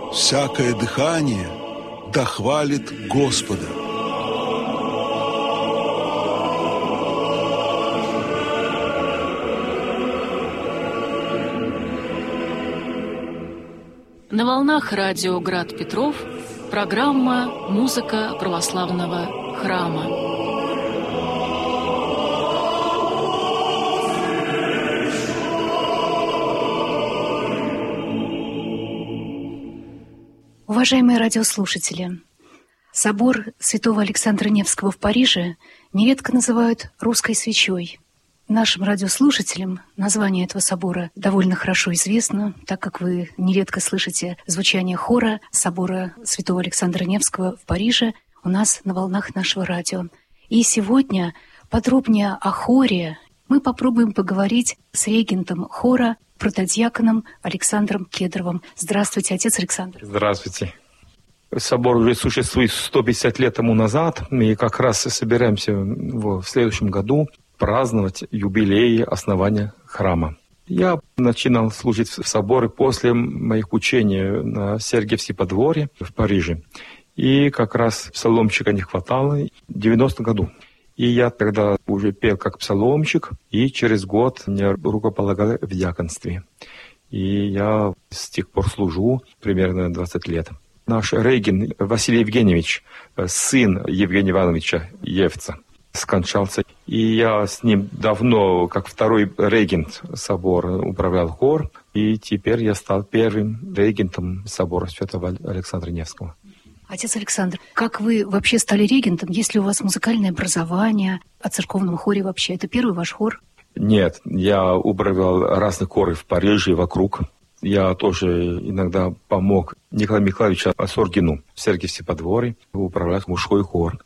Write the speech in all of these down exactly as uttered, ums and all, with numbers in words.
всякое дыхание да хвалит Господа. На волнах радио «Град Петров» программа «Музыка православного храма». Уважаемые радиослушатели, собор святого Александра Невского в Париже нередко называют «русской свечой». Нашим радиослушателям название этого собора довольно хорошо известно, так как вы нередко слышите звучание хора собора святого Александра Невского в Париже у нас на волнах нашего радио. И сегодня подробнее о хоре мы попробуем поговорить с регентом хора, протодиаконом Александром Кедровым. Здравствуйте, отец Александр. Здравствуйте. Собор уже существует сто пятьдесят лет тому назад, и как раз собираемся в следующем году праздновать юбилей основания храма. Я начинал служить в соборе после моих учений на Сергиевском подворье в Париже. И как раз псаломщика не хватало в девяностом году. И я тогда уже пел как псаломщик, и через год меня рукополагали в диаконстве. И я с тех пор служу примерно двадцать лет. Наш регент Василий Евгеньевич, сын Евгения Ивановича Евца, скончался. И я с ним давно, как второй регент собора, управлял хор. И теперь я стал первым регентом собора святого Александра Невского. Отец Александр, как вы вообще стали регентом? Есть ли у вас музыкальное образование о церковном хоре вообще? Это первый ваш хор? Нет, я управлял разные хоры в Париже и вокруг. Я тоже иногда помог Николаю Михайловичу Осоргину в Сергиевском подворье управлять мужской хор.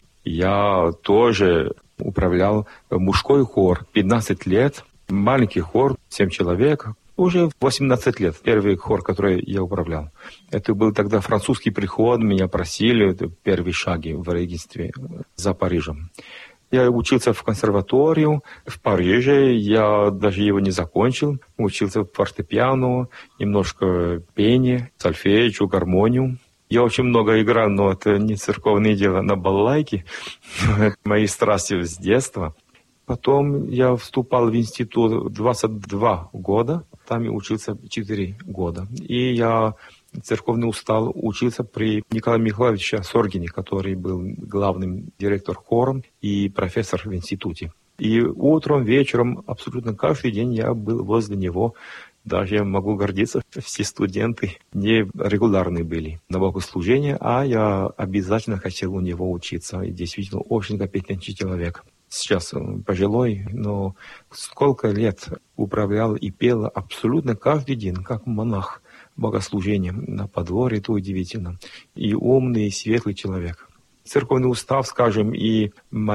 Я тоже управлял мужской хор пятнадцать лет, маленький хор, семь человек. Уже восемнадцать лет, первый хор, который я управлял. Это был тогда французский приход, меня просили, это первые шаги в регенстве за Парижем. Я учился в консерваторию в Париже, я даже его не закончил. Учился в фортепиано, немножко пение, сольфеджио, гармонию. Я очень много играл, но это не церковное дело, на балалайке. Это мои страсти с детства. Потом я вступал в институт в двадцать два года, там я учился четыре года. И я церковный устал учился при Николае Михайловиче Осоргине, который был главным директором хором и профессор в институте. И утром, вечером, абсолютно каждый день я был возле него. Даже я могу гордиться, все студенты не регулярные были на богослужение, а я обязательно хотел у него учиться. И действительно очень компетентный человек. Сейчас он пожилой, но сколько лет управлял и пел абсолютно каждый день, как монах, богослужением на подворье, это удивительно. И умный, и светлый человек. Церковный устав, скажем, и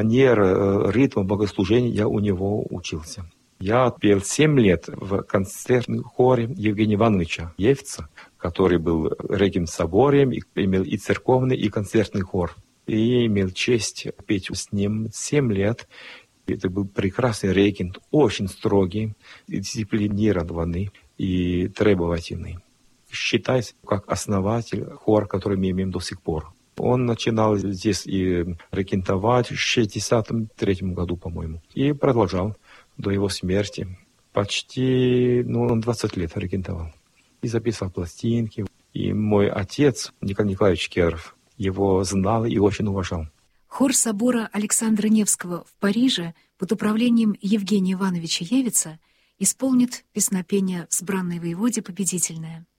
манера, ритм богослужения я у него учился. Я пел семь лет в концертном хоре Евгения Ивановича Евца, который был регент соборем, имел и церковный, и концертный хор. И имел честь петь с ним семь лет. Это был прекрасный регент, очень строгий, дисциплинированный и требовательный. Считается как основатель хора, который мы имеем до сих пор. Он начинал здесь и регентовать в шестьдесят третьем году, по-моему, и продолжал до его смерти. Почти, ну, он двадцать лет регентовал. И записал пластинки. И мой отец, Николай Николаевич Кедров, его знал и очень уважал. Хор собора Александра Невского в Париже под управлением Евгения Ивановича Евца исполнит песнопение «Взбранной воеводе победительное».